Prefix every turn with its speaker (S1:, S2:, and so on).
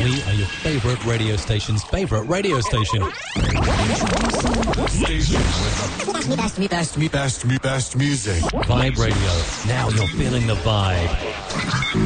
S1: We are your favorite radio station's favorite radio station.
S2: Station with the best music.
S1: Vibe Radio. Now you're feeling the vibe.